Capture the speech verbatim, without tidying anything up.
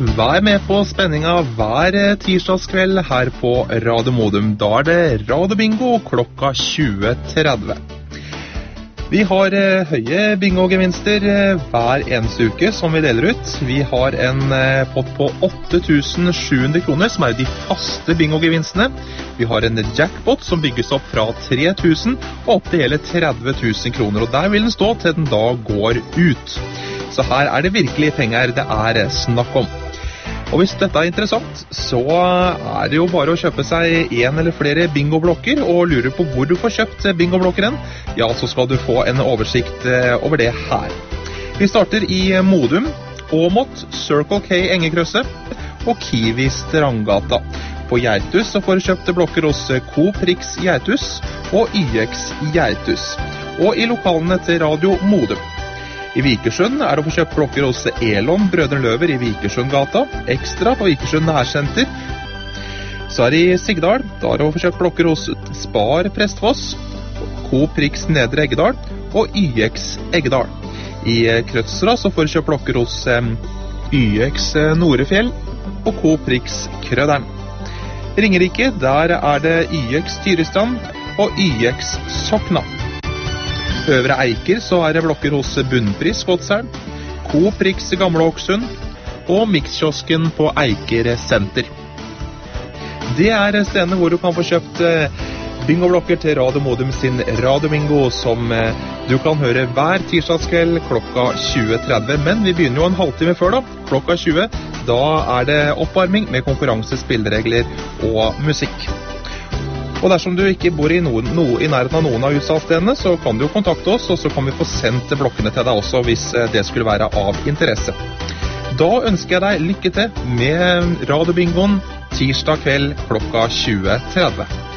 Vær med på spenninga hver tirsdagskveld her på Radio Modum. Da er det Radio Bingo klokka tjue tretti. Vi har eh, høye bingo-gevinster eh, hver eneste uke som vi deler ut. Vi har en eh, pott på åtte tusen sju hundre kroner, som er de faste bingo-gevinstene. Vi har en jackpot som bygges opp fra tre tusen og opp til hele tretti tusen kroner, og der vil den stå til den da går ut. Så her er det virkelig penger det er snakk om. Og hvis dette er interessant, så er det jo bare å kjøpe seg en eller flere bingoblokker, og lurer på hvor du får kjøpt bingoblokkeren, ja, så skal du få en oversikt over det her. Vi starter i Modum, Åmot, Circle K Engekrøsset og Kiwi Strandgata. På Gjertus så får du kjøpt blokker hos Coop Rix Gjertus og Y X Gjertus, og i lokalene til Radio Modum. I Vikersund er det å få kjøpt blokker hos Elon Brødrene Løver i Vikersundgata, Ekstra på Vikersund Nærsenter. Så er det i Sigdal, da er det å få kjøpt blokker hos Spar Prestfoss, Coop Rix Nedre Eggedal og Y X Eggedal. I Krødsra så får du kjøpt blokker hos Y X Norefjell og Coop Rix Krøderen. Ringerike, der er det Y X Tyrestrand og Y X Sokna. Øvre Eiker så er det blokker hos Bunnpris Skotselv, Coop Rix Gamle Åksund og Mixkiosken på Eiker Senter. Det er stedene hvor du kan få kjøpt bingoblokker til Radio Modum sin Radio Bingo, som du kan høre hver tirsdagskveld klokka tjue tretti. Men vi begynner jo en halvtime før da, klokka tjue. Da er det oppvarming med konkurranse, spilleregler og musikk. Og dersom du ikke bor i, noen, no, i nærheten av noen av utsalgsstedene, så kan du jo kontakte oss, og så kan vi få sendt blokkene til deg også, hvis det skulle være av interesse. Da ønsker jeg deg lykke til med Radio Bingoen tirsdag kveld klokka tjue tretti.